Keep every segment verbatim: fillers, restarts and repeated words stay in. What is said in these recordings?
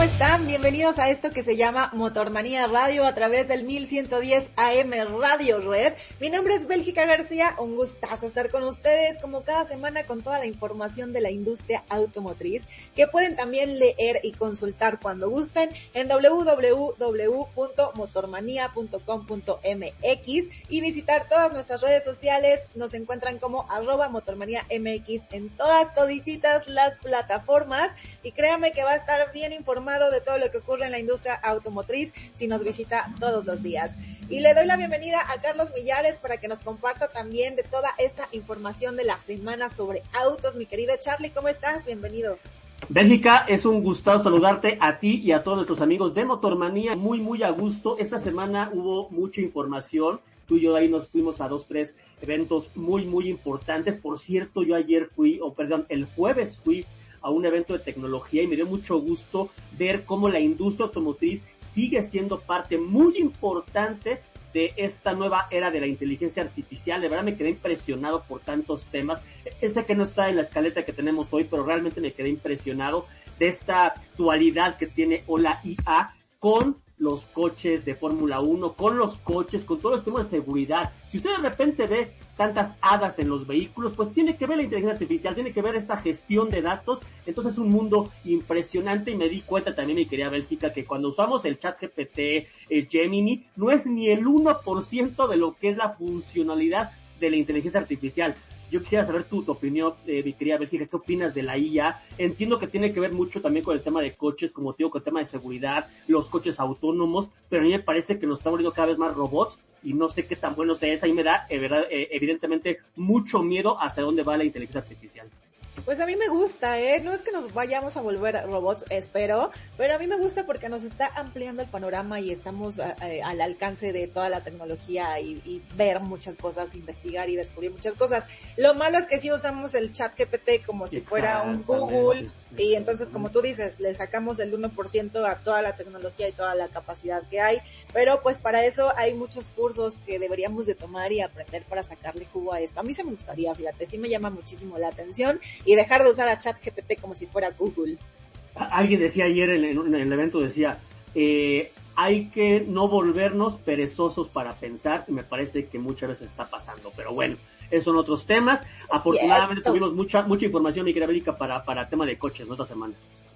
están? Bienvenidos a esto que se llama Motormanía Radio a través del mil ciento diez A M Radio Red. Mi nombre es Bélgica García, un gustazo estar con ustedes como cada semana con toda la información de la industria automotriz que pueden también leer y consultar cuando gusten en doble u doble u doble u punto motormanía punto com punto m x y visitar todas nuestras redes sociales. Nos encuentran como arroba motormanía m x en todas, todititas las plataformas y créanme que va a estar bien informado de todo lo que ocurre en la industria automotriz si nos visita todos los días. Y le doy la bienvenida a Carlos Millares para que nos comparta también de toda esta información de la semana sobre autos. Mi querido Charlie, ¿cómo estás? Bienvenido. Bélgica, es un gustazo saludarte a ti y a todos nuestros amigos de Motormanía, muy muy a gusto. Esta semana hubo mucha información, tú y yo ahí nos fuimos a dos, tres eventos muy muy importantes. Por cierto, yo ayer fui, o perdón, el jueves fui a un evento de tecnología y me dio mucho gusto ver cómo la industria automotriz sigue siendo parte muy importante de esta nueva era de la inteligencia artificial. De verdad me quedé impresionado por tantos temas. Ese que no está en la escaleta que tenemos hoy, pero realmente me quedé impresionado de esta dualidad que tiene la I A con los coches de Fórmula uno, con los coches, con todos los temas de seguridad. Si usted de repente ve tantas hadas en los vehículos, pues tiene que ver la inteligencia artificial, tiene que ver esta gestión de datos. Entonces es un mundo impresionante y me di cuenta también, mi querida Bélgica, que cuando usamos el ChatGPT, el Gemini, no es ni el uno por ciento de lo que es la funcionalidad de la inteligencia artificial. Yo quisiera saber tu, tu opinión, eh, mi querida Bélgica, ¿qué opinas de la I A? Entiendo que tiene que ver mucho también con el tema de coches, como te digo, con el tema de seguridad, los coches autónomos, pero a mí me parece que nos están volviendo cada vez más robots y no sé qué tan bueno sea eso. Ahí me da, eh, verdad, eh, evidentemente, mucho miedo hacia dónde va la inteligencia artificial. Pues a mí me gusta, ¿eh? No es que nos vayamos a volver robots, espero, pero a mí me gusta porque nos está ampliando el panorama y estamos a, a, al alcance de toda la tecnología y, y ver muchas cosas, investigar y descubrir muchas cosas. Lo malo es que sí usamos el ChatGPT como si fuera un Google y entonces, como tú dices, le sacamos el uno por ciento a toda la tecnología y toda la capacidad que hay, pero pues para eso hay muchos cursos que deberíamos de tomar y aprender para sacarle jugo a esto. A mí se me gustaría, fíjate, sí me llama muchísimo la atención y dejar de usar a ChatGPT como si fuera Google. Alguien decía ayer en, en, en el evento, decía, eh, hay que no volvernos perezosos para pensar, y me parece que muchas veces está pasando, pero bueno, esos son otros temas. Afortunadamente Cierto. Tuvimos mucha mucha información, mi querida Bélgica, para, para tema de coches, ¿no? Esta semana.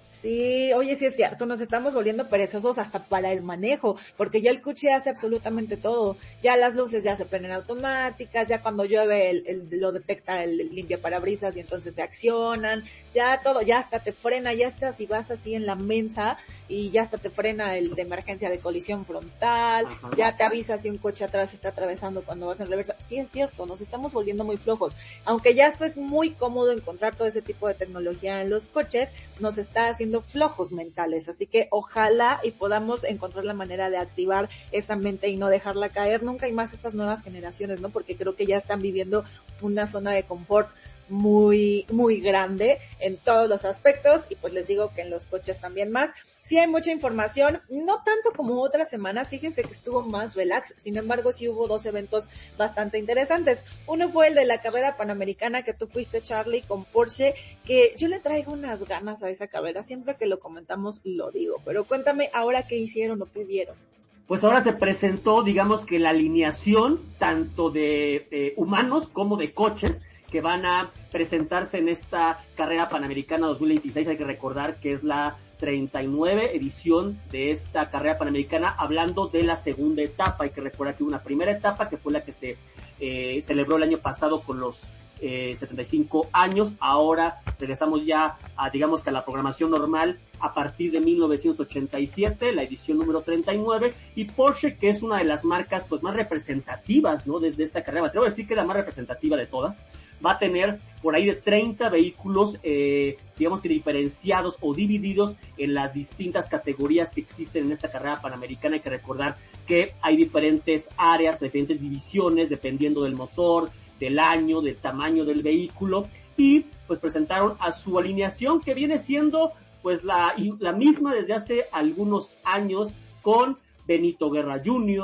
Sí, oye, sí es cierto, nos estamos volviendo perezosos hasta para el manejo, porque ya el coche hace absolutamente todo, ya las luces ya se prenden automáticas, ya cuando llueve el, el, lo detecta el limpia parabrisas y entonces se accionan, ya todo, ya hasta te frena, ya estás si vas así en la mensa y ya hasta te frena el de emergencia de colisión frontal, ajá, ya te avisa si un coche atrás está atravesando cuando vas en reversa. Sí es cierto, nos estamos volviendo muy flojos, aunque ya esto es muy cómodo encontrar todo ese tipo de tecnología en los coches, nos está haciendo flojos mentales, así que ojalá y podamos encontrar la manera de activar esa mente y no dejarla caer nunca, y más estas nuevas generaciones, ¿no? Porque creo que ya están viviendo una zona de confort muy, muy grande en todos los aspectos, y pues les digo que en los coches también más. Sí hay mucha información, no tanto como otras semanas, fíjense que estuvo más relax, sin embargo sí hubo dos eventos bastante interesantes. Uno fue el de la carrera panamericana que tú fuiste, Charlie, con Porsche, que yo le traigo unas ganas a esa carrera, siempre que lo comentamos lo digo, pero cuéntame ahora qué hicieron o qué vieron. Pues ahora se presentó, digamos que la alineación tanto de eh, humanos como de coches que van a presentarse en esta carrera panamericana dos mil veintiséis. Hay que recordar que es la treinta y nueve edición de esta carrera panamericana, hablando de la segunda etapa. Hay que recordar que hubo una primera etapa que fue la que se eh, celebró el año pasado con los eh, setenta y cinco años. Ahora regresamos ya a, digamos que a la programación normal a partir de mil novecientos ochenta y siete, la edición número treinta y nueve, y Porsche, que es una de las marcas pues más representativas, ¿no? Desde esta carrera, me atrevo a decir que es la más representativa de todas. Va a tener por ahí de treinta vehículos, eh, digamos que diferenciados o divididos en las distintas categorías que existen en esta carrera panamericana. Hay que recordar que hay diferentes áreas, diferentes divisiones, dependiendo del motor, del año, del tamaño del vehículo, y pues presentaron a su alineación, que viene siendo pues la, la misma desde hace algunos años, con Benito Guerra junior,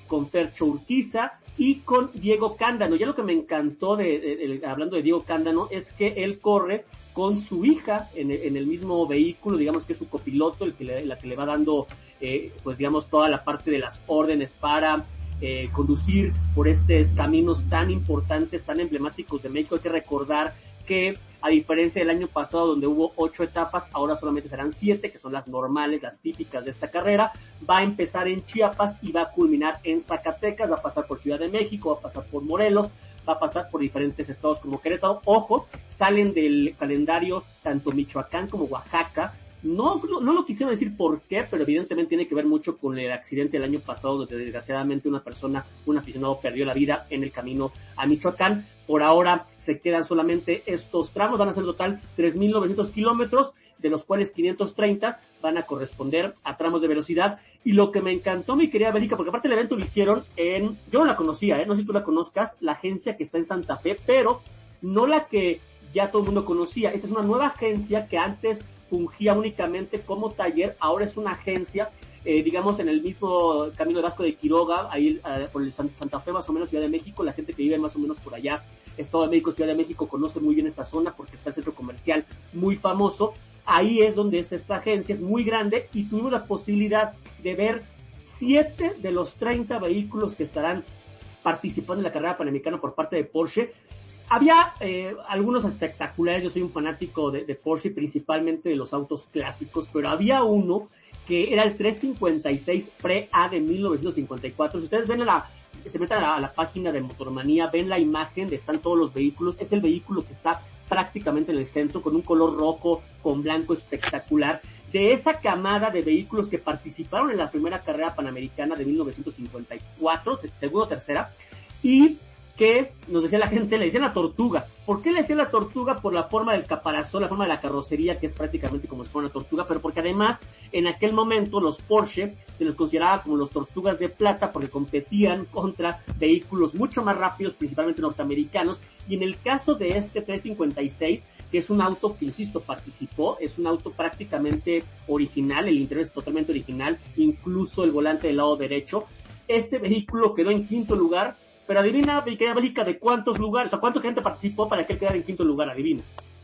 con Fercho Urquiza y con Diego Cándano. Ya lo que me encantó, de, de, de hablando de Diego Cándano, es que él corre con su hija en el, en el mismo vehículo, digamos que es su copiloto, el que le, la que le va dando, eh, pues digamos, toda la parte de las órdenes para eh, conducir por estos caminos tan importantes, tan emblemáticos de México. Hay que recordar que, a diferencia del año pasado donde hubo ocho etapas, ahora solamente serán siete, que son las normales, las típicas de esta carrera. Va a empezar en Chiapas y va a culminar en Zacatecas, va a pasar por Ciudad de México, va a pasar por Morelos, va a pasar por diferentes estados como Querétaro. Ojo, salen del calendario tanto Michoacán como Oaxaca. No, no, no lo quisiera decir por qué, pero evidentemente tiene que ver mucho con el accidente del año pasado, donde desgraciadamente una persona, un aficionado, perdió la vida en el camino a Michoacán. Por ahora se quedan solamente estos tramos, van a ser en total tres mil novecientos kilómetros, de los cuales quinientos treinta van a corresponder a tramos de velocidad. Y lo que me encantó, mi querida Bélica, porque aparte el evento lo hicieron en, yo no la conocía, ¿eh? No sé si tú la conozcas, la agencia que está en Santa Fe, pero no la que ya todo el mundo conocía. Esta es una nueva agencia que antes fungía únicamente como taller, ahora es una agencia, eh, digamos, en el mismo camino de Vasco de Quiroga, ahí eh, por el Santa Fe, más o menos, Ciudad de México. La gente que vive más o menos por allá, Estado de México, Ciudad de México, conoce muy bien esta zona porque está el centro comercial muy famoso. Ahí es donde es esta agencia, es muy grande, y tuvimos la posibilidad de ver siete de los treinta vehículos que estarán participando en la carrera panamericana por parte de Porsche. Había eh, algunos espectaculares. Yo soy un fanático de, de Porsche, principalmente de los autos clásicos, pero había uno que era el trescientos cincuenta y seis Pre-A de mil novecientos cincuenta y cuatro. Si ustedes ven a la, se meten a la, a la página de Motormanía, ven la imagen de están todos los vehículos. Es el vehículo que está prácticamente en el centro, con un color rojo con blanco espectacular. De esa camada de vehículos que participaron en la primera carrera panamericana de mil novecientos cincuenta y cuatro, segunda o tercera, y que nos decía la gente, le decían la tortuga. ¿Por qué le decían la tortuga? Por la forma del caparazón, la forma de la carrocería, que es prácticamente como si fuera una tortuga, pero porque además en aquel momento los Porsche se les consideraba como los tortugas de plata, porque competían contra vehículos mucho más rápidos, principalmente norteamericanos. Y en el caso de este trescientos cincuenta y seis, que es un auto que, insisto, participó, es un auto prácticamente original, el interior es totalmente original, incluso el volante del lado derecho. Este vehículo quedó en quinto lugar. Pero adivina, mi querida Bélica, ¿de cuántos lugares? O sea, ¿cuánta gente participó para que él quedara en quinto lugar? Adivina.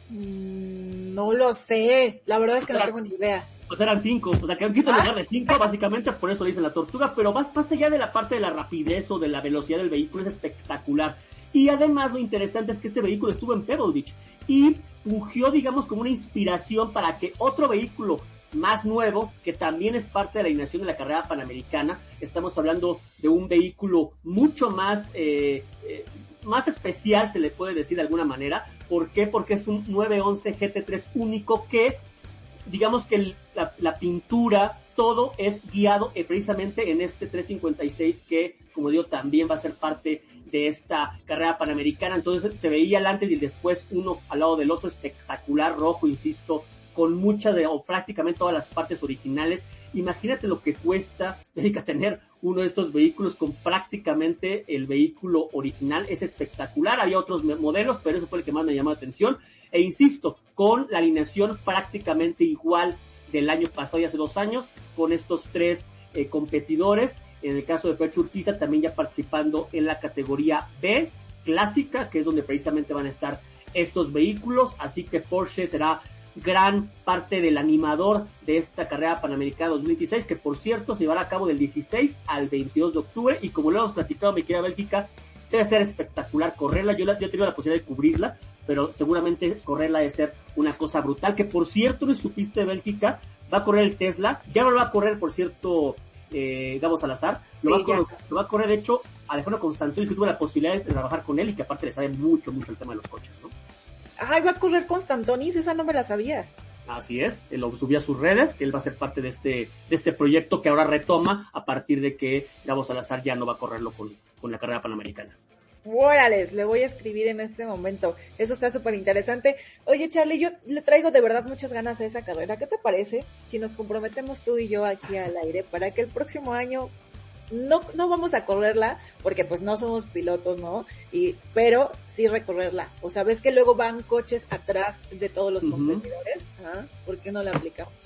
Mm, no lo sé. La verdad es que no tengo ni idea. Pues eran cinco. O sea, quedó en quinto ¿Ah? lugar de cinco, básicamente, por eso le dicen la tortuga. Pero más, más allá de la parte de la rapidez o de la velocidad del vehículo, es espectacular. Y además, lo interesante es que este vehículo estuvo en Pebble Beach y fungió, digamos, como una inspiración para que otro vehículo más nuevo, que también es parte de la alineación de la carrera panamericana. Estamos hablando de un vehículo mucho más eh, eh, más especial, se le puede decir de alguna manera. ¿Por qué? Porque es un nueve once G T tres único que, digamos que el, la, la pintura, todo es guiado eh, precisamente en este trescientos cincuenta y seis, que, como digo, también va a ser parte de esta carrera panamericana. Entonces se veía el antes y el después, uno al lado del otro, espectacular, rojo, insisto, con muchas de, o prácticamente todas las partes originales. Imagínate lo que cuesta, Erika, tener uno de estos vehículos con prácticamente el vehículo original. Es espectacular. Había otros modelos, pero ese fue el que más me llamó la atención. E insisto, con la alineación prácticamente igual del año pasado y hace dos años, con estos tres eh, competidores. En el caso de Fercho Urquiza, también ya participando en la categoría B, clásica, que es donde precisamente van a estar estos vehículos. Así que Porsche será gran parte del animador de esta carrera panamericana dos mil dieciséis, que por cierto se llevará a cabo del dieciséis al veintidós de octubre, y como lo hemos platicado, mi querida Bélgica, debe ser espectacular correrla. Yo, la, yo he tenido la posibilidad de cubrirla, pero seguramente correrla debe ser una cosa brutal. Que por cierto, no supiste, Bélgica, va a correr el Tesla, ya no lo va a correr, por cierto, eh, Gabo Salazar, lo, sí, va a correr, lo va a correr, de hecho, Alejandro Constantino, que tuve la posibilidad de trabajar con él y que aparte le sabe mucho, mucho el tema de los coches, ¿no? Ay, va a correr Constantonis, esa no me la sabía. Así es, él lo subió a sus redes, que él va a ser parte de este de este proyecto que ahora retoma a partir de que Gabo Salazar ya no va a correrlo con, con la carrera panamericana. Órales, le voy a escribir en este momento. Eso está súper interesante. Oye, Charlie, yo le traigo de verdad muchas ganas a esa carrera. ¿Qué te parece si nos comprometemos tú y yo aquí al aire para que el próximo año no no vamos a correrla, porque pues no somos pilotos, ¿no? Y pero sí recorrerla. O sea, ves que luego van coches atrás de todos los competidores, ¿ah? ¿Por qué no la aplicamos?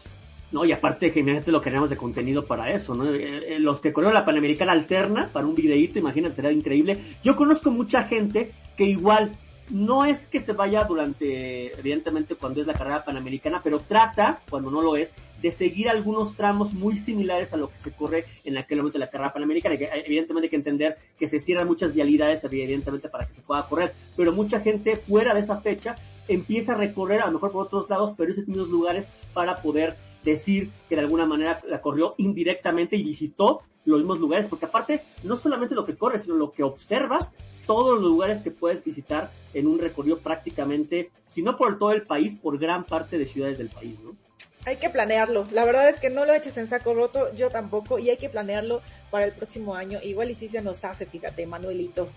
No, y aparte, que imagínate lo que tenemos de contenido para eso, ¿no? Eh, eh, los que corrieron la Panamericana alterna para un videíto, imagínate, será increíble. Yo conozco mucha gente que igual no es que se vaya durante, evidentemente, cuando es la carrera Panamericana, pero trata, cuando no lo es, de seguir algunos tramos muy similares a lo que se corre en aquel momento de la carrera Panamericana. Que, evidentemente hay que entender que se cierran muchas vialidades, evidentemente, para que se pueda correr, pero mucha gente fuera de esa fecha empieza a recorrer, a lo mejor por otros lados, pero esos mismos lugares para poder decir que de alguna manera la corrió indirectamente y visitó los mismos lugares, porque aparte, no solamente lo que corres, sino lo que observas, todos los lugares que puedes visitar en un recorrido prácticamente, si no por todo el país, por gran parte de ciudades del país, ¿no? Hay que planearlo, la verdad es que no lo eches en saco roto, yo tampoco, y hay que planearlo para el próximo año, igual y si se nos hace, fíjate, Manuelito.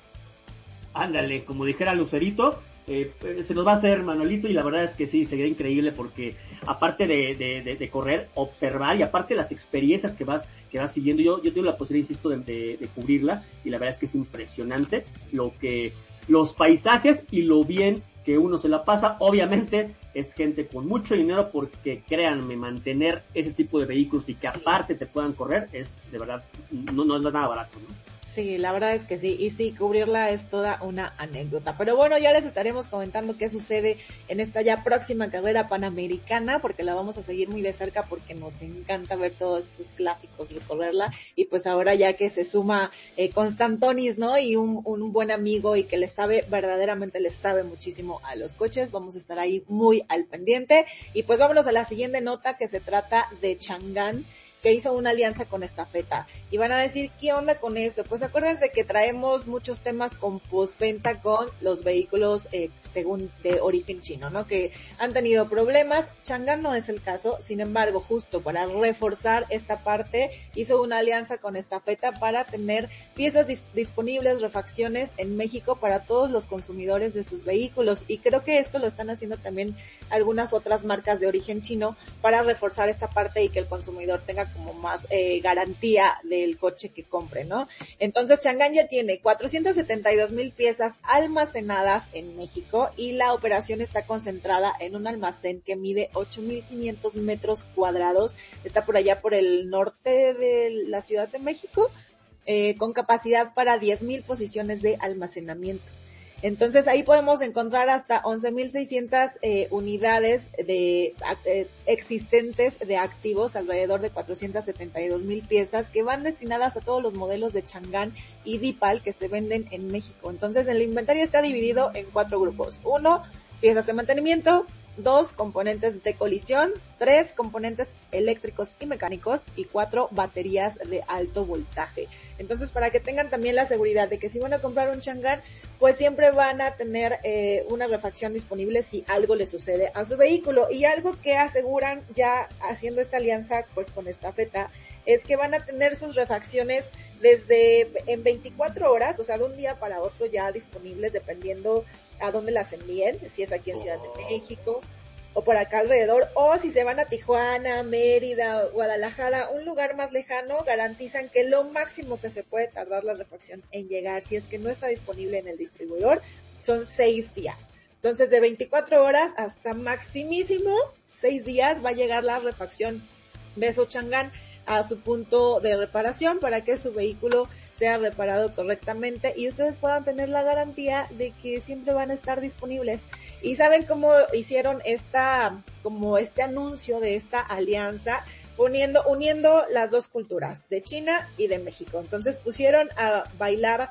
Ándale, como dijera Lucerito, eh, se nos va a hacer, Manuelito, y la verdad es que sí, sería increíble porque aparte de, de, de, de correr, observar, y aparte de las experiencias que vas que vas siguiendo, yo, yo tengo la posibilidad, insisto, de, de, de cubrirla, y la verdad es que es impresionante lo que, los paisajes y lo bien que uno se la pasa. Obviamente es gente con mucho dinero, porque créanme, mantener ese tipo de vehículos y que aparte te puedan correr es de verdad, no, no es nada barato, ¿no? Sí, la verdad es que sí, y sí, cubrirla es toda una anécdota. Pero bueno, ya les estaremos comentando qué sucede en esta ya próxima carrera panamericana, porque la vamos a seguir muy de cerca, porque nos encanta ver todos esos clásicos, recorrerla, y pues ahora ya que se suma eh, Constantonis, ¿no? Y un, un buen amigo y que le sabe, verdaderamente le sabe muchísimo a los coches, vamos a estar ahí muy al pendiente. Y pues vámonos a la siguiente nota, que se trata de Chang'an, que hizo una alianza con Estafeta. Y van a decir, ¿qué onda con eso? Pues acuérdense que traemos muchos temas con postventa con los vehículos eh, según de origen chino, ¿no? Que han tenido problemas. Chang'an no es el caso, sin embargo, justo para reforzar esta parte, hizo una alianza con Estafeta para tener piezas dif- disponibles, refacciones en México para todos los consumidores de sus vehículos. Y creo que esto lo están haciendo también algunas otras marcas de origen chino para reforzar esta parte y que el consumidor tenga como más eh, garantía del coche que compre, ¿no? Entonces Chang'an ya tiene cuatrocientas setenta y dos mil piezas almacenadas en México, y la operación está concentrada en un almacén que mide ocho mil quinientos metros cuadrados, está por allá por el norte de la Ciudad de México, eh, con capacidad para diez mil posiciones de almacenamiento. Entonces ahí podemos encontrar hasta once mil seiscientas eh, unidades de eh, existentes de activos, alrededor de cuatrocientas setenta y dos mil piezas que van destinadas a todos los modelos de Chang'an y Dipal que se venden en México. Entonces el inventario está dividido en cuatro grupos. Uno, piezas de mantenimiento. Dos, componentes de colisión. Tres, componentes eléctricos y mecánicos. Y cuatro, baterías de alto voltaje. Entonces, para que tengan también la seguridad de que si van a comprar un Chang'an, pues siempre van a tener eh, una refacción disponible si algo le sucede a su vehículo. Y algo que aseguran ya haciendo esta alianza pues con Estafeta es que van a tener sus refacciones desde en veinticuatro horas, o sea, de un día para otro ya disponibles, dependiendo a dónde las envíen, si es aquí en Ciudad de México o por acá alrededor, o si se van a Tijuana, Mérida, Guadalajara, un lugar más lejano, garantizan que lo máximo que se puede tardar la refacción en llegar, si es que no está disponible en el distribuidor, son seis días. Entonces, de veinticuatro horas hasta maximísimo seis días va a llegar la refacción de su Chang'an a su punto de reparación para que su vehículo sea reparado correctamente y ustedes puedan tener la garantía de que siempre van a estar disponibles. Y saben cómo hicieron esta, como este anuncio de esta alianza, poniendo, uniendo las dos culturas, de China y de México. Entonces pusieron a bailar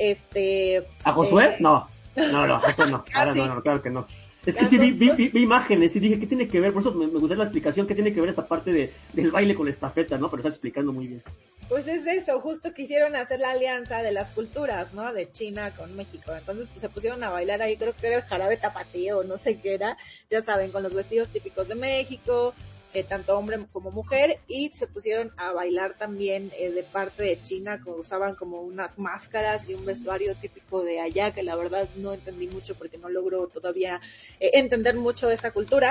este ¿a Josué? Eh, no, no, no, Josué no, ahora no, no, claro que no. Es que sí vi, vi, vi, vi imágenes y dije, ¿qué tiene que ver? Por eso me, me gustaría la explicación, ¿qué tiene que ver esa parte de, del baile con la estafeta, ¿no? Pero está explicando muy bien. Pues es eso, justo quisieron hacer la alianza de las culturas, ¿no? De China con México. Entonces pues se pusieron a bailar ahí, creo que era el jarabe tapatío, no sé qué era, ya saben, con los vestidos típicos de México, eh, tanto hombre como mujer, y se pusieron a bailar también eh, de parte de China, que usaban como unas máscaras y un vestuario típico de allá, que la verdad no entendí mucho porque no logro todavía eh, entender mucho esta cultura.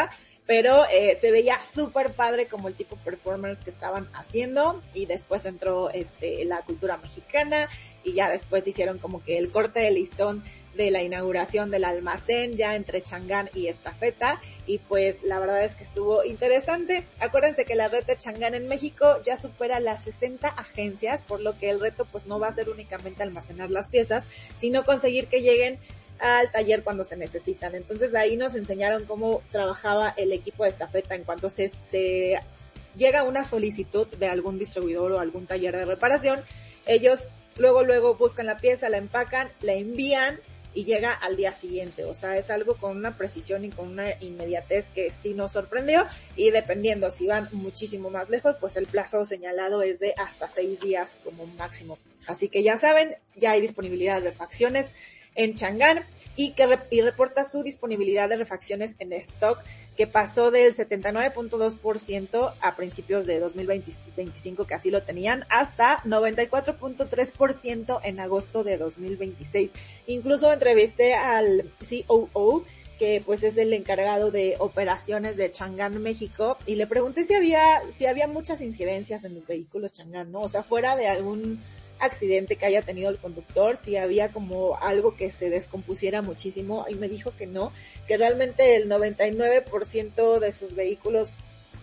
pero eh, se veía súper padre como el tipo de performance que estaban haciendo, y después entró este la cultura mexicana, y ya después hicieron como que el corte de listón de la inauguración del almacén ya entre Chang'an y Estafeta, y pues la verdad es que estuvo interesante. Acuérdense que la red de Chang'an en México ya supera las sesenta agencias, por lo que el reto pues no va a ser únicamente almacenar las piezas, sino conseguir que lleguen al taller cuando se necesitan. Entonces ahí nos enseñaron cómo trabajaba el equipo de Estafeta en cuanto se, se llega una solicitud de algún distribuidor o algún taller de reparación. Ellos luego luego buscan la pieza, la empacan, la envían y llega al día siguiente. O sea, es algo con una precisión y con una inmediatez que sí nos sorprendió, y dependiendo si van muchísimo más lejos, pues el plazo señalado es de hasta seis días como máximo. Así que ya saben, ya hay disponibilidad de refacciones en Chang'an, y que rep- y reporta su disponibilidad de refacciones en stock, que pasó del setenta y nueve punto dos por ciento a principios de dos mil veinticinco, que así lo tenían, hasta noventa y cuatro punto tres por ciento en agosto de dos mil veintiséis. Incluso entrevisté al C O O, que pues es el encargado de operaciones de Chang'an México, y le pregunté si había si había muchas incidencias en los vehículos Chang'an, ¿no? O sea, fuera de algún accidente que haya tenido el conductor, si había como algo que se descompusiera muchísimo, y me dijo que no, que realmente el noventa y nueve por ciento de sus vehículos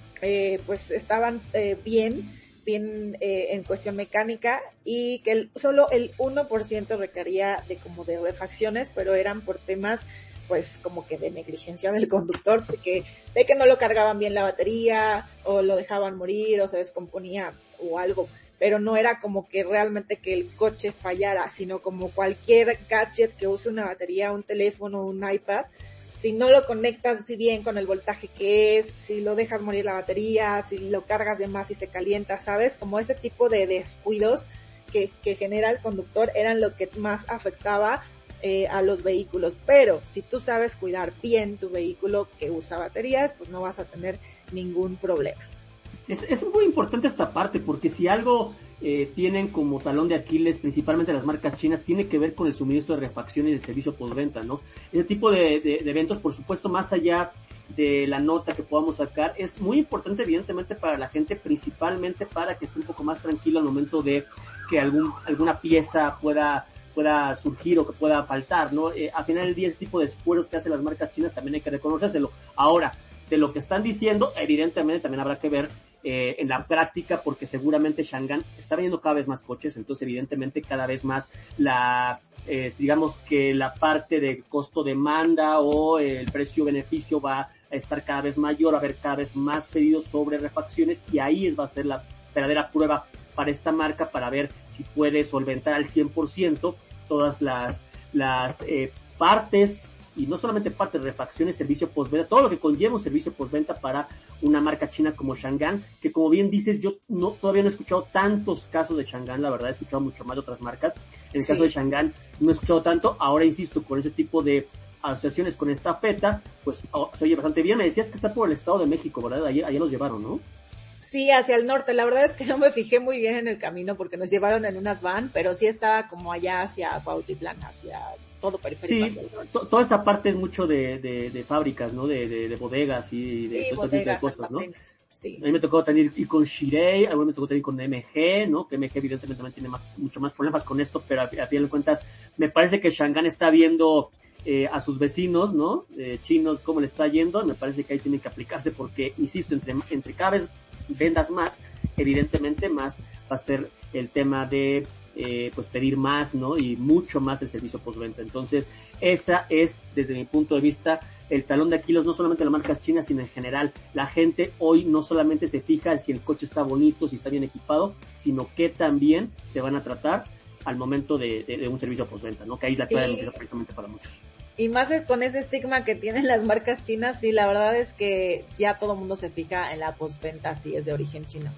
eh, pues estaban eh, bien, bien eh, en cuestión mecánica, y que el, solo el uno por ciento requería de como de refacciones, pero eran por temas pues como que de negligencia del conductor, porque de que no lo cargaban bien la batería, o lo dejaban morir, o se descomponía o algo, pero no era como que realmente que el coche fallara, sino como cualquier gadget que use una batería, un teléfono, un iPad, si no lo conectas bien con el voltaje que es, si lo dejas morir la batería, si lo cargas de más y se calienta, ¿sabes? Como ese tipo de descuidos que, que genera el conductor eran lo que más afectaba eh, a los vehículos. Pero si tú sabes cuidar bien tu vehículo que usa baterías, pues no vas a tener ningún problema. Es, es muy importante esta parte, porque si algo eh, tienen como talón de Aquiles, principalmente las marcas chinas, tiene que ver con el suministro de refacción y de servicio postventa, ¿no? Ese tipo de, de, de eventos, por supuesto, más allá de la nota que podamos sacar, es muy importante evidentemente para la gente, principalmente para que esté un poco más tranquilo al momento de que algún alguna pieza pueda pueda surgir o que pueda faltar, ¿no? Eh, al final del día, ese tipo de esfuerzos que hacen las marcas chinas también hay que reconocérselo. Ahora, de lo que están diciendo, evidentemente también habrá que ver eh, en la práctica, porque seguramente Chang'an está vendiendo cada vez más coches, entonces evidentemente cada vez más la, eh, digamos que la parte de costo-demanda o eh, el precio-beneficio va a estar cada vez mayor, va a haber cada vez más pedidos sobre refacciones, y ahí va a ser la verdadera prueba para esta marca, para ver si puede solventar al cien por ciento todas las, las eh, partes, y no solamente partes, refacciones, servicio postventa, todo lo que conlleva un servicio postventa para una marca china como Chang'an, que como bien dices, yo no todavía no he escuchado tantos casos de Chang'an, la verdad he escuchado mucho más de otras marcas. En el sí. caso de Chang'an no he escuchado tanto. Ahora insisto, con ese tipo de asociaciones con Estafeta, pues oh, se oye bastante bien. Me decías que está por el Estado de México, ¿verdad? Allá, allá los llevaron, ¿no? Sí, hacia el norte. La verdad es que no me fijé muy bien en el camino porque nos llevaron en unas van, pero sí estaba como allá hacia Cuautitlán, hacia todo periférico. Sí, to- toda esa parte es mucho de, de, de fábricas, ¿no? De, de, de bodegas y de sí, todo este tipo de cosas, almacenes, ¿no? Sí. A mí me tocó también ir con Shirei, a mí me tocó también con M G, ¿no? Que M G evidentemente también tiene más, mucho más problemas con esto, pero a, a fin de cuentas me parece que Chang'an está viendo eh, a sus vecinos, ¿no? Eh, chinos, cómo le está yendo. Me parece que ahí tiene que aplicarse porque, insisto, entre, entre cada vez vendas más, evidentemente más va a ser el tema de eh, pues pedir más, ¿no? Y mucho más el servicio postventa. Entonces, esa es, desde mi punto de vista, el talón de Aquiles, no solamente de las marcas chinas, sino en general. La gente hoy no solamente se fija si el coche está bonito, si está bien equipado, sino que también te van a tratar al momento de, de, de un servicio postventa, ¿no? Que ahí es la clave sí. de empresa precisamente para muchos. Y más es con ese estigma que tienen las marcas chinas, sí, la verdad es que ya todo el mundo se fija en la postventa si es de origen chino.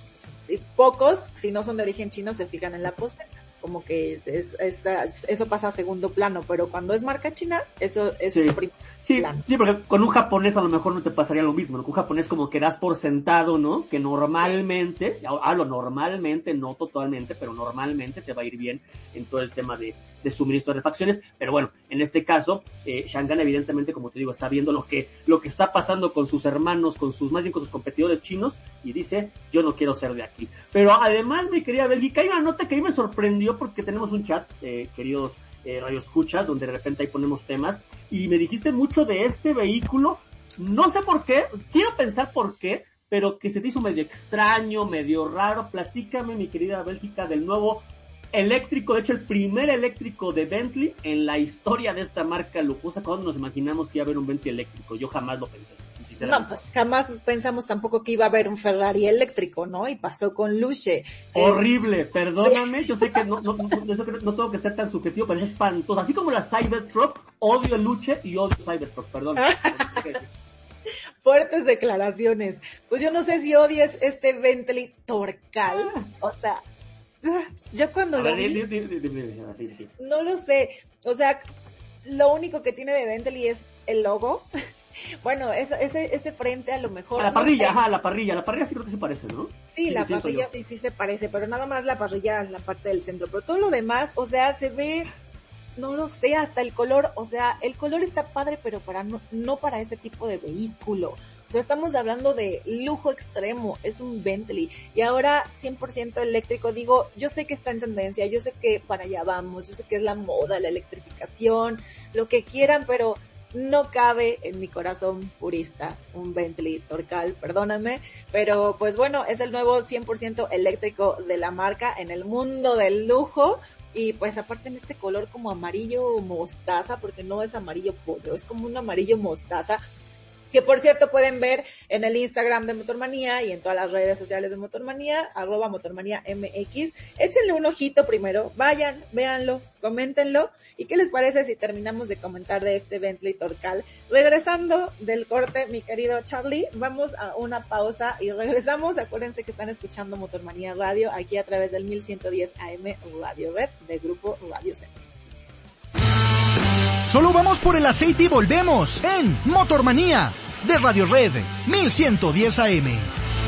Y pocos, si no son de origen chino, se fijan en la postventa. Como que es, es, es, eso pasa a segundo plano, pero cuando es marca china, eso es sí. lo primero. Sí, sí, porque con un japonés a lo mejor no te pasaría lo mismo, ¿no? Con un japonés como que das por sentado, ¿no? Que normalmente, hablo normalmente, no totalmente, pero normalmente te va a ir bien en todo el tema de, de suministro de refacciones. Pero bueno, en este caso, eh, Shangan evidentemente, como te digo, está viendo lo que, lo que está pasando con sus hermanos, con sus, más bien con sus competidores chinos, y dice, yo no quiero ser de aquí. Pero además, mi querida Bélgica, hay una nota que a mí me sorprendió porque tenemos un chat, eh, queridos Eh, radio escuchas, donde de repente ahí ponemos temas, y me dijiste mucho de este vehículo, no sé por qué, quiero pensar por qué, pero que se te hizo medio extraño, medio raro. Platícame, mi querida Bélgica, del nuevo eléctrico, de hecho el primer eléctrico de Bentley en la historia de esta marca lujosa. ¿Cuándo nos imaginamos que iba a haber un Bentley eléctrico? Yo jamás lo pensé. No, pues jamás pensamos tampoco que iba a haber un Ferrari eléctrico, ¿no? Y pasó con Luce. Horrible, eh, perdóname, sí. Yo sé que no, no, no, no, no tengo que ser tan subjetivo, pero es espantoso. Así como la Cybertruck, odio el Luce y odio Cybertruck, perdón. Fuertes declaraciones. Pues yo no sé si odies este Bentley Torcal, o sea, yo cuando lo vi, no lo sé, o sea, lo único que tiene de Bentley es el logo. Bueno, ese, ese, ese frente a lo mejor... A la parrilla, no sé. Ajá, la parrilla, la parrilla sí creo que se parece, ¿no? Sí, sí la parrilla sí, sí se parece, pero nada más la parrilla en la parte del centro, pero todo lo demás, o sea, se ve, no lo sé, hasta el color, o sea, el color está padre, pero para no, no para ese tipo de vehículo. O sea, estamos hablando de lujo extremo, es un Bentley, y ahora cien por ciento eléctrico. Digo, yo sé que está en tendencia, yo sé que para allá vamos, yo sé que es la moda, la electrificación, lo que quieran, pero no cabe en mi corazón purista un Bentley Torcal, perdóname, pero pues bueno, es el nuevo cien por ciento eléctrico de la marca en el mundo del lujo. Y pues aparte en este color como amarillo mostaza, porque no es amarillo pollo, es como un amarillo mostaza, que por cierto pueden ver en el Instagram de Motormanía y en todas las redes sociales de Motormanía, arroba Motormanía M X. Échenle un ojito primero, vayan, véanlo, coméntenlo. ¿Y qué les parece si terminamos de comentar de este Bentley Torcal? Regresando del corte, mi querido Charlie, vamos a una pausa y regresamos. Acuérdense que están escuchando Motormanía Radio aquí a través del mil ciento diez A M Radio Red de Grupo Radio Centro. Solo vamos por el aceite y volvemos en Motormanía de Radio Red mil ciento diez A M.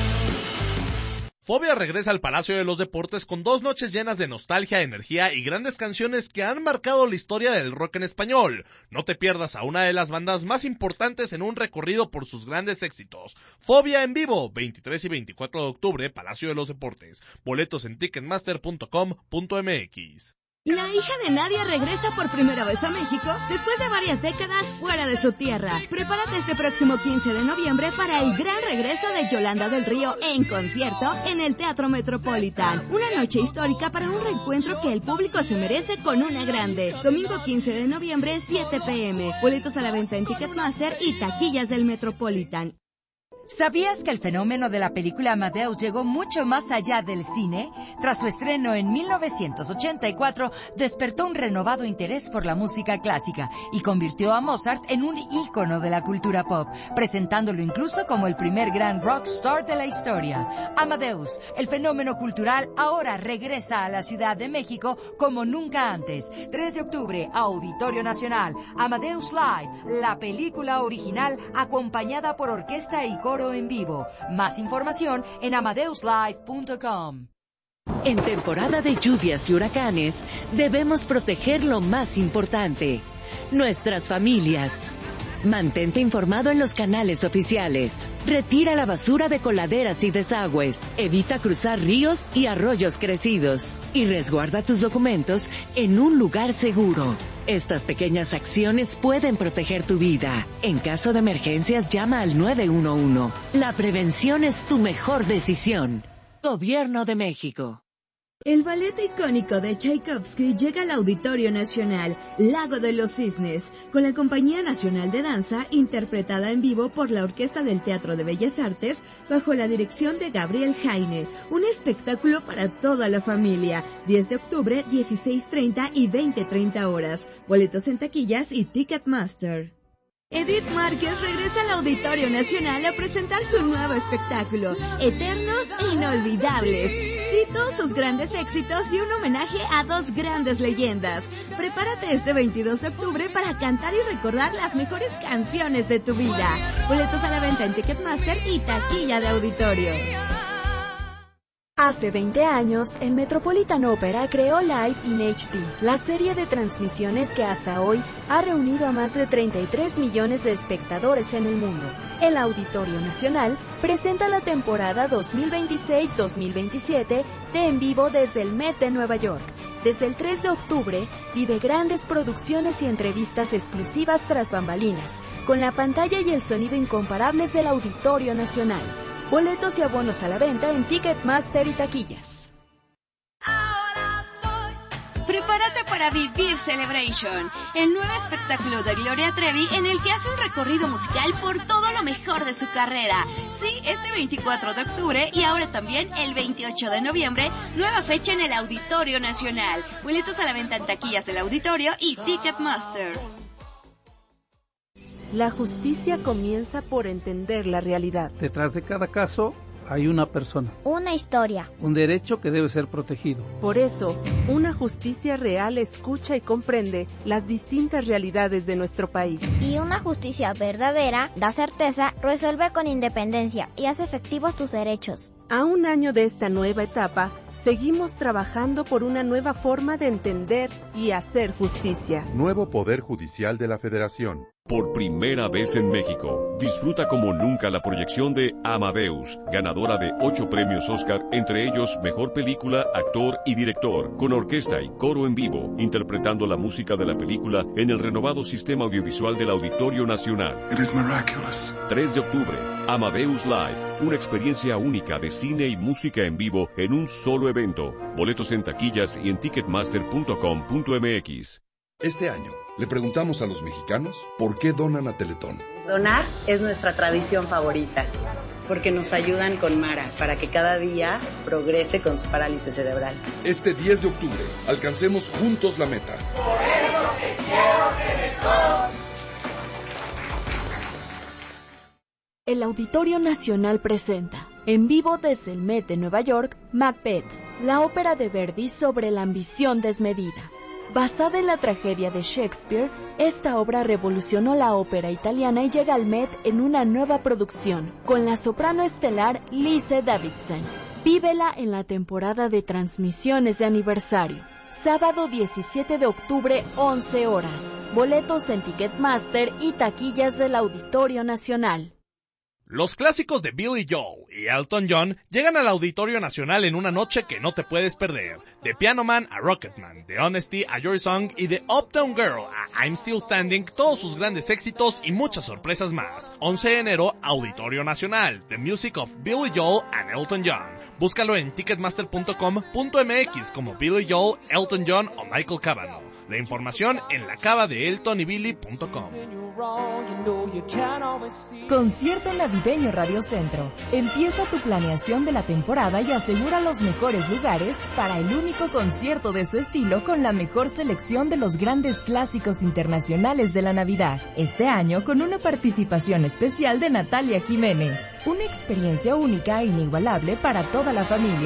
Fobia regresa al Palacio de los Deportes con dos noches llenas de nostalgia, energía y grandes canciones que han marcado la historia del rock en español. No te pierdas a una de las bandas más importantes en un recorrido por sus grandes éxitos. Fobia en vivo, veintitrés y veinticuatro de octubre, Palacio de los Deportes. Boletos en ticketmaster punto com punto m x. La hija de Nadia regresa por primera vez a México después de varias décadas fuera de su tierra. Prepárate este próximo quince de noviembre para el gran regreso de Yolanda del Río en concierto en el Teatro Metropolitan. Una noche histórica para un reencuentro que el público se merece con una grande. Domingo quince de noviembre, siete p m Boletos a la venta en Ticketmaster y taquillas del Metropolitan. ¿Sabías que el fenómeno de la película Amadeus llegó mucho más allá del cine? Tras su estreno en mil novecientos ochenta y cuatro, despertó un renovado interés por la música clásica y convirtió a Mozart en un ícono de la cultura pop, presentándolo incluso como el primer gran rockstar de la historia. Amadeus, el fenómeno cultural, ahora regresa a la Ciudad de México como nunca antes. tres de octubre, Auditorio Nacional. Amadeus Live, la película original acompañada por orquesta y coro en vivo. Más información en amadeus live punto com. En temporada de lluvias y huracanes, debemos proteger lo más importante, nuestras familias. Mantente informado en los canales oficiales. Retira la basura de coladeras y desagües. Evita cruzar ríos y arroyos crecidos. Y resguarda tus documentos en un lugar seguro. Estas pequeñas acciones pueden proteger tu vida. En caso de emergencias, llama al nueve uno uno. La prevención es tu mejor decisión. Gobierno de México. El ballet icónico de Tchaikovsky llega al Auditorio Nacional, Lago de los Cisnes, con la Compañía Nacional de Danza, interpretada en vivo por la Orquesta del Teatro de Bellas Artes, bajo la dirección de Gabriel Jaine. Un espectáculo para toda la familia. diez de octubre, dieciséis treinta y veinte treinta horas. Boletos en taquillas y Ticketmaster. Edith Márquez regresa al Auditorio Nacional a presentar su nuevo espectáculo, Eternos e Inolvidables. Cito sus grandes éxitos y un homenaje a dos grandes leyendas. Prepárate este veintidós de octubre para cantar y recordar las mejores canciones de tu vida. Boletos a la venta en Ticketmaster y taquilla de auditorio. Hace veinte años, el Metropolitan Opera creó Live in H D, la serie de transmisiones que hasta hoy ha reunido a más de treinta y tres millones de espectadores en el mundo. El Auditorio Nacional presenta la temporada dos mil veintiséis dos mil veintisiete de En Vivo desde el Met de Nueva York. Desde el tres de octubre, vive grandes producciones y entrevistas exclusivas tras bambalinas, con la pantalla y el sonido incomparables del Auditorio Nacional. Boletos y abonos a la venta en Ticketmaster y taquillas. Prepárate para vivir Celebration, el nuevo espectáculo de Gloria Trevi en el que hace un recorrido musical por todo lo mejor de su carrera. Sí, este veinticuatro de octubre y ahora también el veintiocho de noviembre, nueva fecha en el Auditorio Nacional. Boletos a la venta en taquillas del Auditorio y Ticketmaster. La justicia comienza por entender la realidad. Detrás de cada caso hay una persona. Una historia. Un derecho que debe ser protegido. Por eso, una justicia real escucha y comprende las distintas realidades de nuestro país. Y una justicia verdadera da certeza, resuelve con independencia y hace efectivos tus derechos. A un año de esta nueva etapa, seguimos trabajando por una nueva forma de entender y hacer justicia. Nuevo Poder Judicial de la Federación. Por primera vez en México, disfruta como nunca la proyección de Amadeus, ganadora de ocho premios Oscar, entre ellos Mejor Película, Actor y Director, con orquesta y coro en vivo, interpretando la música de la película en el renovado sistema audiovisual del Auditorio Nacional. It is miraculous. tres de octubre, Amadeus Live, una experiencia única de cine y música en vivo en un solo evento. Boletos en taquillas y en ticketmaster punto com punto m x. Este año, le preguntamos a los mexicanos por qué donan a Teletón. Donar es nuestra tradición favorita, porque nos ayudan con Mara para que cada día progrese con su parálisis cerebral. Este diez de octubre, alcancemos juntos la meta. Por eso te quiero, Teletón. El Auditorio Nacional presenta, en vivo desde el Met de Nueva York, Macbeth, la ópera de Verdi sobre la ambición desmedida. Basada en la tragedia de Shakespeare, esta obra revolucionó la ópera italiana y llega al Met en una nueva producción, con la soprano estelar Lise Davidson. Vívela en la temporada de transmisiones de aniversario. Sábado diecisiete de octubre, once horas. Boletos en Ticketmaster y taquillas del Auditorio Nacional. Los clásicos de Billy Joel y Elton John llegan al Auditorio Nacional en una noche que no te puedes perder. De Piano Man a Rocketman, de Honesty a Your Song y de Uptown Girl a I'm Still Standing, todos sus grandes éxitos y muchas sorpresas más. once de enero, Auditorio Nacional, The Music of Billy Joel and Elton John. Búscalo en ticketmaster punto com punto m x como Billy Joel, Elton John o Michael Cavanaugh. La información en la cava de elton y billy punto com. Concierto navideño Radio Centro. Empieza tu planeación de la temporada y asegura los mejores lugares para el único concierto de su estilo con la mejor selección de los grandes clásicos internacionales de la Navidad. Este año con una participación especial de Natalia Jiménez. Una experiencia única e inigualable para toda la familia.